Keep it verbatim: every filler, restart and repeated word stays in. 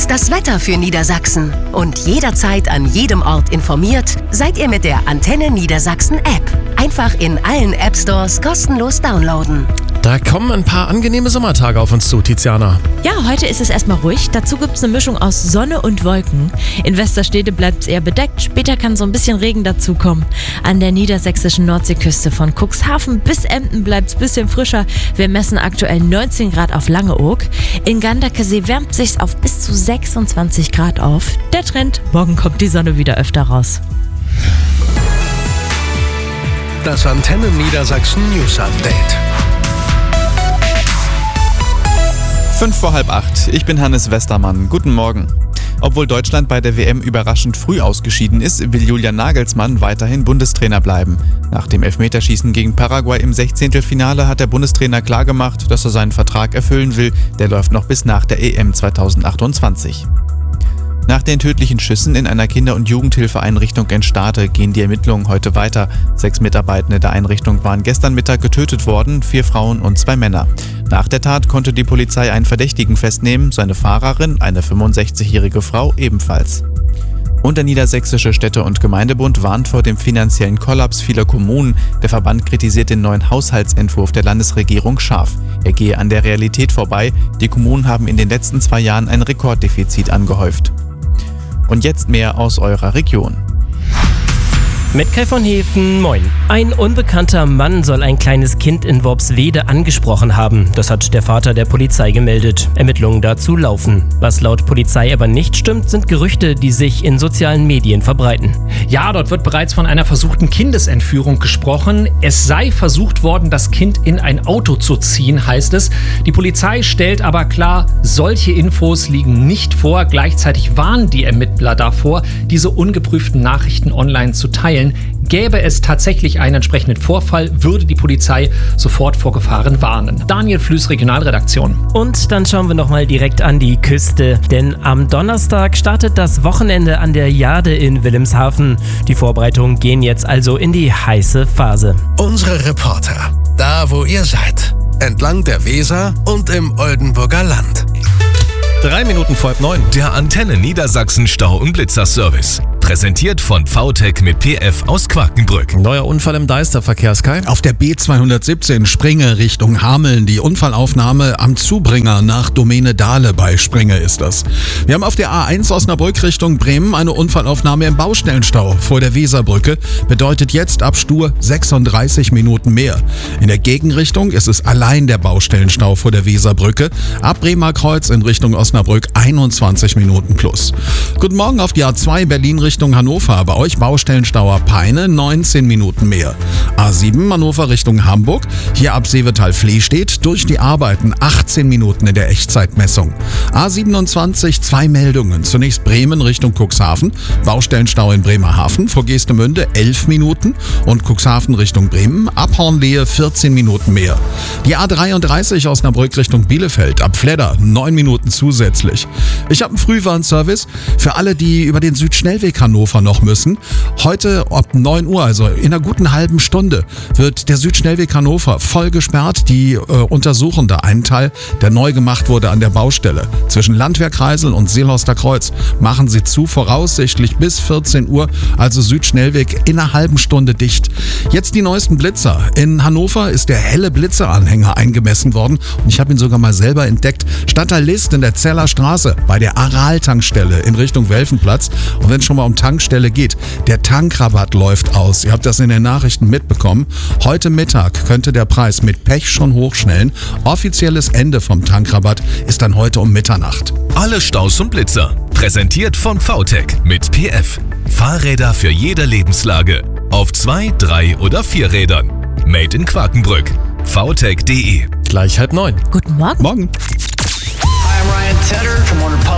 ist das Wetter für Niedersachsen. Und jederzeit an jedem Ort informiert seid ihr mit der Antenne Niedersachsen App. Einfach in allen App Stores kostenlos downloaden. Da kommen ein paar angenehme Sommertage auf uns zu, Tiziana. Ja, heute ist es erstmal ruhig. Dazu gibt es eine Mischung aus Sonne und Wolken. In Westerstede bleibt es eher bedeckt. Später kann so ein bisschen Regen dazukommen. An der niedersächsischen Nordseeküste von Cuxhaven bis Emden bleibt es ein bisschen frischer. Wir messen aktuell neunzehn Grad auf Langeoog. In Ganderkesee wärmt sich's auf bis zu sechsundzwanzig Grad auf. Der Trend, morgen kommt die Sonne wieder öfter raus. Das Antenne Niedersachsen News Update. Fünf vor halb acht. Ich bin Hannes Westermann. Guten Morgen. Obwohl Deutschland bei der W M überraschend früh ausgeschieden ist, will Julian Nagelsmann weiterhin Bundestrainer bleiben. Nach dem Elfmeterschießen gegen Paraguay im Sechzehntelfinale hat der Bundestrainer klargemacht, dass er seinen Vertrag erfüllen will. Der läuft noch bis nach der E M zweitausendachtundzwanzig. Nach den tödlichen Schüssen in einer Kinder- und Jugendhilfeeinrichtung in Stade gehen die Ermittlungen heute weiter. Sechs Mitarbeitende der Einrichtung waren gestern Mittag getötet worden, vier Frauen und zwei Männer. Nach der Tat konnte die Polizei einen Verdächtigen festnehmen, seine Fahrerin, eine fünfundsechzigjährige Frau, ebenfalls. Und der Niedersächsische Städte- und Gemeindebund warnt vor dem finanziellen Kollaps vieler Kommunen. Der Verband kritisiert den neuen Haushaltsentwurf der Landesregierung scharf. Er gehe an der Realität vorbei. Die Kommunen haben in den letzten zwei Jahren ein Rekorddefizit angehäuft. Und jetzt mehr aus eurer Region. Mit Kai von Hefen, moin. Ein unbekannter Mann soll ein kleines Kind in Worpswede angesprochen haben. Das hat der Vater der Polizei gemeldet. Ermittlungen dazu laufen. Was laut Polizei aber nicht stimmt, sind Gerüchte, die sich in sozialen Medien verbreiten. Ja, dort wird bereits von einer versuchten Kindesentführung gesprochen. Es sei versucht worden, das Kind in ein Auto zu ziehen, heißt es. Die Polizei stellt aber klar, solche Infos liegen nicht vor. Gleichzeitig warnen die Ermittler davor, diese ungeprüften Nachrichten online zu teilen. Gäbe es tatsächlich einen entsprechenden Vorfall, würde die Polizei sofort vor Gefahren warnen. Daniel Flüß, Regionalredaktion. Und dann schauen wir nochmal direkt an die Küste. Denn am Donnerstag startet das Wochenende an der Jade in Wilhelmshaven. Die Vorbereitungen gehen jetzt also in die heiße Phase. Unsere Reporter, da wo ihr seid, entlang der Weser und im Oldenburger Land. Drei Minuten vor halb neun. Der Antenne Niedersachsen Stau- und Blitzerservice. Präsentiert von V T E C mit P F aus Quakenbrück. Neuer Unfall im Deisterverkehr, Sky. Auf der B zweihundertsiebzehn Springe Richtung Hameln. Die Unfallaufnahme am Zubringer nach Domäne Dahle bei Springe ist das. Wir haben auf der A eins Osnabrück Richtung Bremen eine Unfallaufnahme im Baustellenstau vor der Weserbrücke. Bedeutet jetzt ab Stur sechsunddreißig Minuten mehr. In der Gegenrichtung ist es allein der Baustellenstau vor der Weserbrücke. Ab Bremer Kreuz in Richtung Osnabrück einundzwanzig Minuten plus. Guten Morgen auf die A zwei Berlin Richtung Hannover. Bei euch Baustellenstauer Peine, neunzehn Minuten mehr. A sieben Hannover Richtung Hamburg. Hier ab Seevetal-Flehstedt durch die Arbeiten achtzehn Minuten in der Echtzeitmessung. A siebenundzwanzig, zwei Meldungen. Zunächst Bremen Richtung Cuxhaven. Baustellenstau in Bremerhaven. Vor Geestemünde elf Minuten. Und Cuxhaven Richtung Bremen. Ab Hornlehe vierzehn Minuten mehr. Die A dreiunddreißig Osnabrück Richtung Bielefeld. Ab Fledder neun Minuten zusätzlich. Ich habe einen Frühwarnservice für alle, die über den Südschnellweg Hannover noch müssen. Heute ab neun Uhr, also in einer guten halben Stunde, wird der Südschnellweg Hannover voll gesperrt. Die äh, untersuchen da einen Teil, der neu gemacht wurde an der Baustelle. Zwischen Landwehrkreisel und Seelhorster Kreuz machen sie zu, voraussichtlich bis vierzehn Uhr, also Südschnellweg in einer halben Stunde dicht. Jetzt die neuesten Blitzer. In Hannover ist der helle Blitzeranhänger eingemessen worden und ich habe ihn sogar mal selber entdeckt. Stadtteil List in der Zeller Straße bei der Aral-Tankstelle in Richtung Welfenplatz. Und wenn es schon mal um Tankstelle geht, der Tankrabatt läuft aus. Ihr habt das in den Nachrichten mitbekommen. Heute Mittag könnte der Preis mit Pech schon hochschnellen. Offizielles Ende vom Tankrabatt ist dann heute um Mitternacht. Alle Staus und Blitzer. Präsentiert von V T E C mit P F. Fahrräder für jede Lebenslage. Auf zwei, drei oder vier Rädern. Made in Quakenbrück. v t e c punkt d e. Gleich halb neun. Guten Morgen. Morgen. Hi, I'm Ryan Tedder from Warner Public.